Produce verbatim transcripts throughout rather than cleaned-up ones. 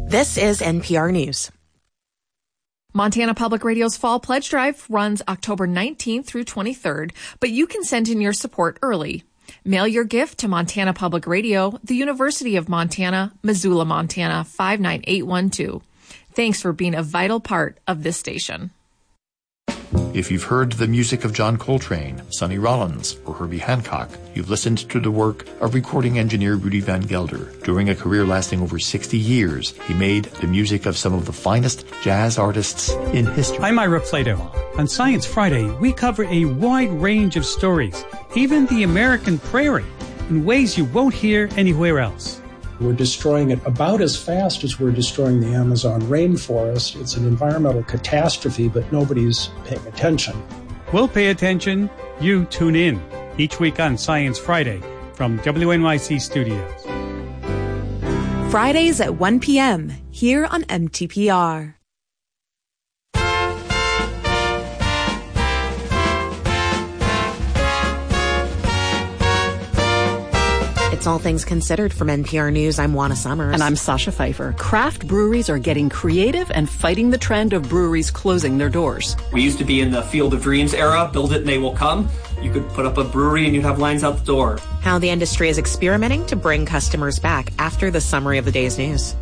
This is N P R News. Montana Public Radio's Fall Pledge Drive runs October nineteenth through twenty-third, but you can send in your support early. Mail your gift to Montana Public Radio, the University of Montana, Missoula, Montana, five nine eight one two. Thanks for being a vital part of this station. If you've heard the music of John Coltrane, Sonny Rollins, or Herbie Hancock, you've listened to the work of recording engineer Rudy Van Gelder. During a career lasting over sixty years, he made the music of some of the finest jazz artists in history. I'm Ira Plato. On Science Friday, we cover a wide range of stories, even the American prairie, in ways you won't hear anywhere else. We're destroying it about as fast as we're destroying the Amazon rainforest. It's an environmental catastrophe, but nobody's paying attention. We'll pay attention. You tune in each week on Science Friday from W N Y C Studios. Fridays at one p.m. here on M T P R. It's All Things Considered from N P R News. I'm Juana Summers. And I'm Sasha Pfeiffer. Craft breweries are getting creative and fighting the trend of breweries closing their doors. We used to be in the Field of Dreams era, build it and they will come. You could put up a brewery and you'd have lines out the door. How the industry is experimenting to bring customers back after the summary of the day's news.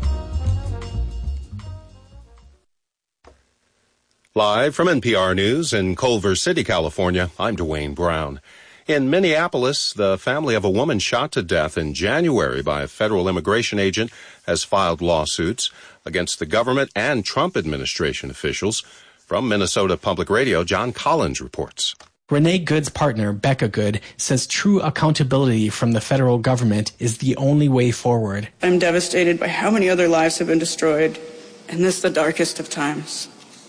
Live from N P R News in Culver City, California, I'm Dwayne Brown. In Minneapolis, the family of a woman shot to death in January by a federal immigration agent has filed lawsuits against the government and Trump administration officials. From Minnesota Public Radio, John Collins reports. Renee Good's partner, Becca Good, says true accountability from the federal government is the only way forward. I'm devastated by how many other lives have been destroyed, and this the darkest of times.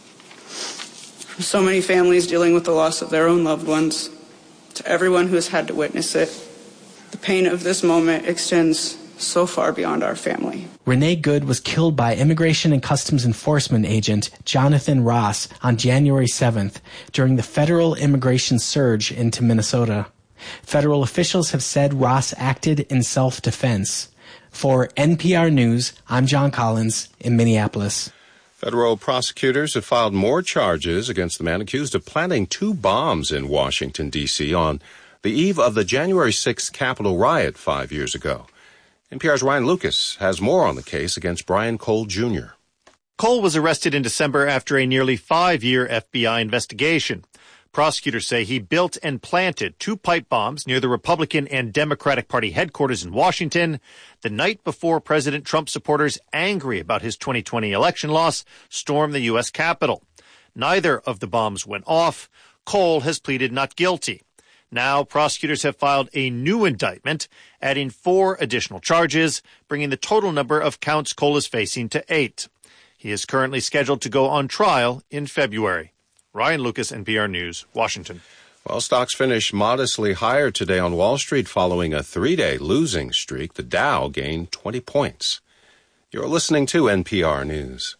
From so many families dealing with the loss of their own loved ones, to everyone who has had to witness it, the pain of this moment extends so far beyond our family. Renee Good was killed by Immigration and Customs Enforcement agent Jonathan Ross on January seventh during the federal immigration surge into Minnesota. Federal officials have said Ross acted in self-defense. For N P R News, I'm John Collins in Minneapolis. Federal prosecutors have filed more charges against the man accused of planting two bombs in Washington, D C on the eve of the January sixth Capitol riot five years ago. N P R's Ryan Lucas has more on the case against Brian Cole Junior Cole was arrested in December after a nearly five-year F B I investigation. Prosecutors say he built and planted two pipe bombs near the Republican and Democratic Party headquarters in Washington the night before President Trump supporters, angry about his twenty twenty election loss, stormed the U S Capitol. Neither of the bombs went off. Cole has pleaded not guilty. Now, prosecutors have filed a new indictment, adding four additional charges, bringing the total number of counts Cole is facing to eight. He is currently scheduled to go on trial in February. Ryan Lucas, N P R News, Washington. Well, stocks finished modestly higher today on Wall Street following a three-day losing streak. The Dow gained twenty points. You're listening to N P R News.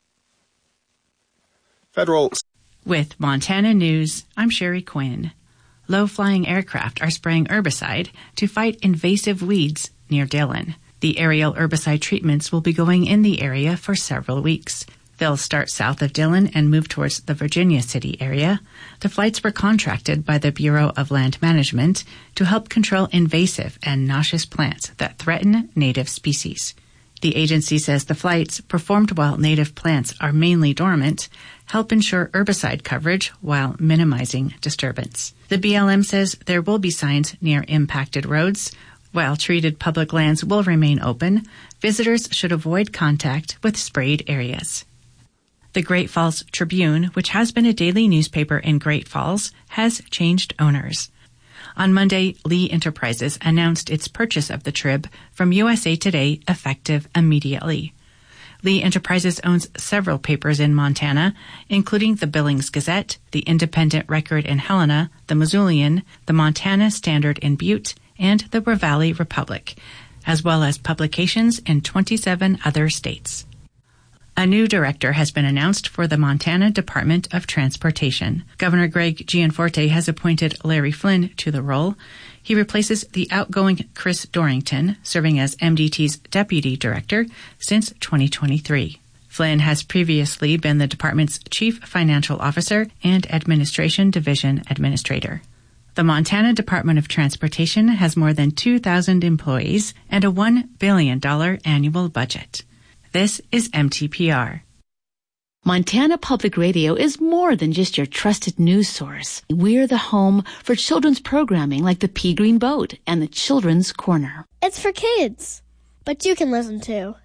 Federal... With Montana News, I'm Sherry Quinn. Low-flying aircraft are spraying herbicide to fight invasive weeds near Dillon. The aerial herbicide treatments will be going in the area for several weeks. They'll start south of Dillon and move towards the Virginia City area. The flights were contracted by the Bureau of Land Management to help control invasive and noxious plants that threaten native species. The agency says the flights, performed while native plants are mainly dormant, help ensure herbicide coverage while minimizing disturbance. The B L M says there will be signs near impacted roads. While treated public lands will remain open, visitors should avoid contact with sprayed areas. The Great Falls Tribune, which has been a daily newspaper in Great Falls, has changed owners. On Monday, Lee Enterprises announced its purchase of the Trib from U S A Today effective immediately. Lee Enterprises owns several papers in Montana, including the Billings Gazette, the Independent Record in Helena, the Missoulian, the Montana Standard in Butte, and the Ravalli Republic, as well as publications in twenty-seven other states. A new director has been announced for the Montana Department of Transportation. Governor Greg Gianforte has appointed Larry Flynn to the role. He replaces the outgoing Chris Dorrington, serving as M D T's deputy director since twenty twenty-three. Flynn has previously been the department's chief financial officer and administration division administrator. The Montana Department of Transportation has more than two thousand employees and a one billion dollars annual budget. This is M T P R. Montana Public Radio is more than just your trusted news source. We're the home for children's programming like the Pea Green Boat and the Children's Corner. It's for kids, but you can listen too.